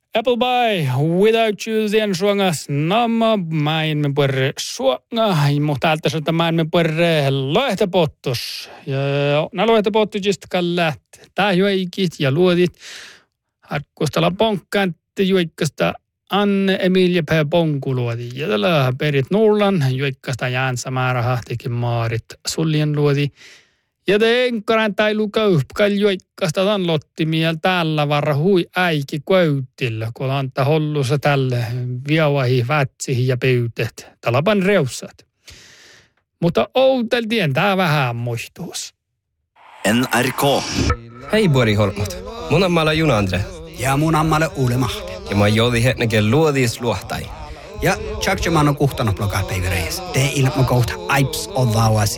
Apple Pie, Without You, sen suongas namma, main me puerre suonga, mutta täältä sanotaan main me puerre loehtapottus. Ja nämä loehtapottusista kallät, tähjoikit ja luodit, harkkustalla ponkkaan, juikkasta Anne Emilia P. Ponkuluodi. Ja tällä perit nullan, juikkasta jäänsa määrähä teki maarit sullien luodi. Ja te enkaraan tai lukauhkal juikkasta tan lottimiel tällä varra hui äiki käyttillä, kun antaa hollussa tälle viavahi, vätsihi ja pyytet. Talapan reusat. Mutta outeltien tää vähän muistuus. NRK. Hei Bori Holmat. Mun ammalla Juna Andre. Ja mun ammalle Uule Mahti. Ja mä joudi hetnäkin luodis luohtai. Ja tjakjaman on kuhtanut blogaa päiväreis. Te ilma kohta aips on vauasi.